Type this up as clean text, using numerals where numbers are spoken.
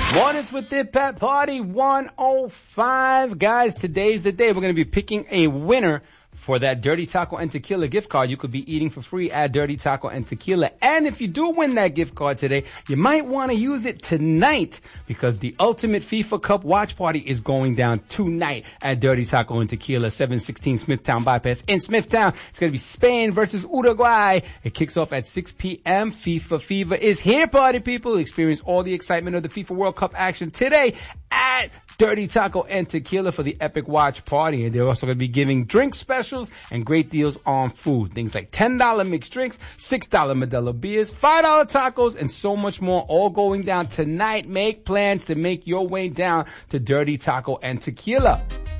Mornings with the Pet Party 105. Guys, today's the day. We're going to be picking a winner for that Dirty Taco and Tequila gift card you could be eating for free at Dirty Taco and Tequila. And if you do win that gift card today, you might want to use it tonight because the Ultimate FIFA Cup watch party is going down tonight at Dirty Taco and Tequila, 716 Smithtown Bypass in Smithtown. It's going to be Spain versus Uruguay. It kicks off at 6 p.m. FIFA Fever is here, party people. Experience all the excitement of the FIFA World Cup action today at Dirty Taco and Tequila for the epic watch party. And they're also going to be giving drink specials and great deals on food. Things like $10 mixed drinks, $6 Modelo beers, $5 tacos, and so much more, all going down tonight. Make plans to make your way down to Dirty Taco and Tequila.